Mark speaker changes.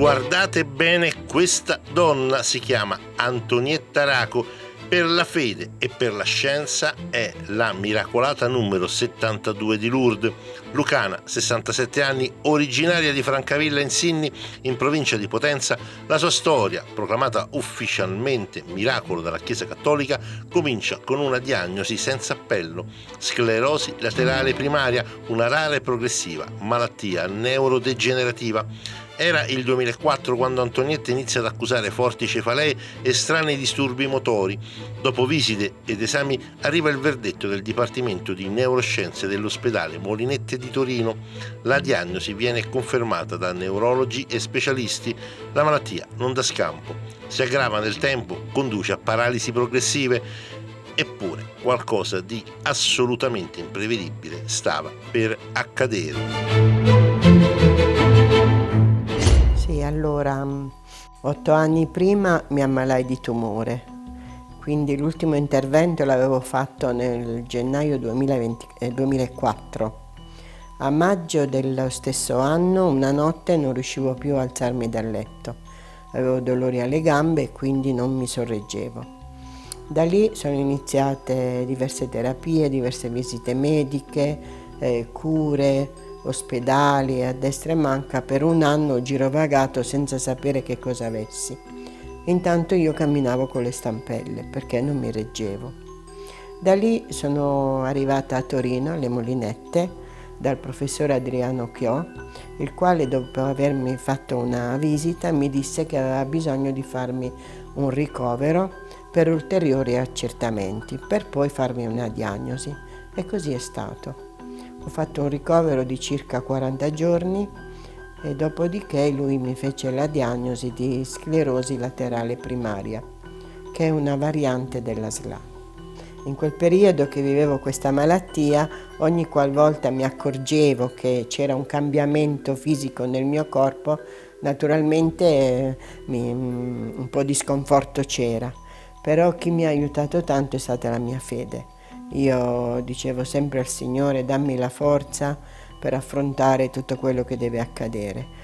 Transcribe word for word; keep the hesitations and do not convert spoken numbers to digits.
Speaker 1: Guardate bene, questa donna si chiama Antonietta Raco. Per la fede e per la scienza è la miracolata numero settantadue di Lourdes. Lucana, sessantasette anni, originaria di Francavilla Insinni, in provincia di Potenza. La sua storia, proclamata ufficialmente miracolo dalla Chiesa Cattolica, comincia con una diagnosi senza appello: sclerosi laterale primaria, una rara e progressiva malattia neurodegenerativa. Era il duemilaquattro quando Antonietta inizia ad accusare forti cefalee e strani disturbi motori. Dopo visite ed esami arriva il verdetto del Dipartimento di Neuroscienze dell'ospedale Molinette di Torino. La diagnosi viene confermata da neurologi e specialisti. La malattia non dà scampo, si aggrava nel tempo, conduce a paralisi progressive. Eppure qualcosa di assolutamente imprevedibile stava per accadere.
Speaker 2: Sì, allora, otto anni prima mi ammalai di tumore, quindi l'ultimo intervento l'avevo fatto nel gennaio duemilaventi, eh, duemilaquattro. A maggio dello stesso anno, una notte non riuscivo più a alzarmi dal letto, avevo dolori alle gambe e quindi non mi sorreggevo. Da lì sono iniziate diverse terapie, diverse visite mediche, eh, cure, ospedali a destra e manca. Per un anno ho girovagato senza sapere che cosa avessi. Intanto io camminavo con le stampelle perché non mi reggevo. Da lì sono arrivata a Torino, alle Molinette, dal professore Adriano Chiò, il quale dopo avermi fatto una visita mi disse che aveva bisogno di farmi un ricovero per ulteriori accertamenti, per poi farmi una diagnosi. E così è stato. Ho fatto un ricovero di circa quaranta giorni e dopodiché lui mi fece la diagnosi di sclerosi laterale primaria, che è una variante della S L A. In quel periodo che vivevo questa malattia, ogni qualvolta mi accorgevo che c'era un cambiamento fisico nel mio corpo, naturalmente eh, mi, un po' di sconforto c'era, però chi mi ha aiutato tanto è stata la mia fede. Io dicevo sempre al Signore: dammi la forza per affrontare tutto quello che deve accadere.